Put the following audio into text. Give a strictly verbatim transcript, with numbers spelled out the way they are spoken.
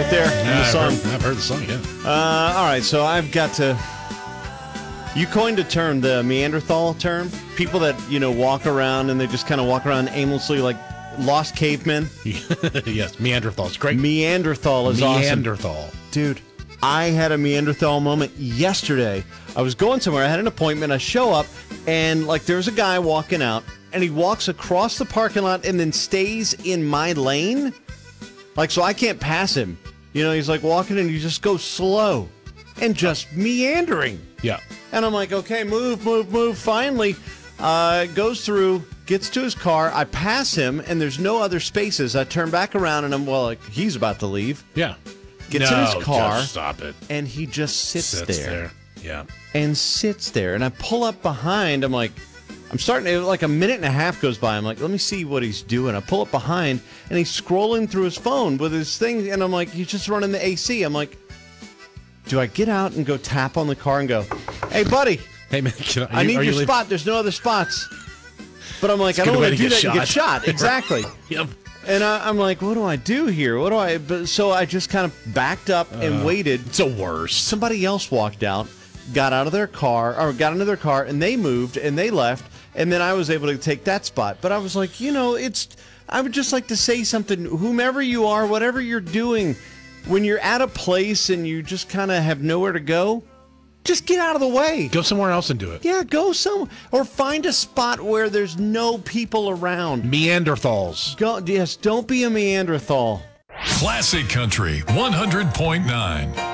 right there in Yeah, the I've, song. heard, I've heard the song, yeah. Uh, all right, so I've got to. You coined a term, the Neanderthal term. People that, you know, walk around and they just kind of walk around aimlessly like lost cavemen. Yes, Neanderthal. It's great. Neanderthal is awesome. Neanderthal. Dude, I had a Neanderthal moment yesterday. I was going somewhere. I had an appointment. I show up, and, like, there's a guy walking out, and he walks across the parking lot and then stays in my lane. Like, so I can't pass him. You know, he's, like, walking, and you just go slow and just meandering. Yeah. And I'm like, okay, move, move, move. Finally, uh, goes through, gets to his car. I pass him, and there's no other spaces. I turn back around, and I'm, well, like, he's about to leave. Yeah. Gets no, in his car. Just stop it. And he just sits, Sits there. there. Yeah. And sits there. And I pull up behind. I'm like, I'm starting to, like a minute and a half goes by. I'm like, let me see what he's doing. I pull up behind, and he's scrolling through his phone with his thing. And I'm like, he's just running the A C. I'm like, do I get out and go tap on the car and go, hey, buddy, Hey, man, can I you, need are your you leave- spot. There's no other spots. But I'm like, It's a I don't good way want to to do get that and get shot. shot. Exactly. Yep. And I, I'm like, what do I do here? What do I? But, so I just kind of backed up and Uh, waited. It's the worst. Somebody else walked out, got out of their car, or got into their car, and they moved and they left. And then I was able to take that spot. But I was like, you know, it's. I would just like to say something. Whomever you are, whatever you're doing, when you're at a place and you just kind of have nowhere to go, just get out of the way. Go somewhere else and do it. Yeah, go some or find a spot where there's no people around. Neanderthals. Go, yes, don't be a Neanderthal. Classic Country one hundred point nine.